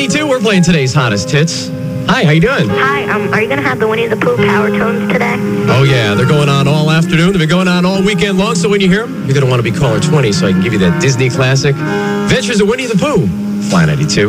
92, we're playing today's hottest hits. Hi, how you doing? Hi, are you going to have the Winnie the Pooh Power Tones today? Oh, yeah, they're going on all afternoon. They've been going on all weekend long, so when you hear them, you're going to want to be caller 20 so I can give you that Disney classic. Adventures of Winnie the Pooh, Fly 92.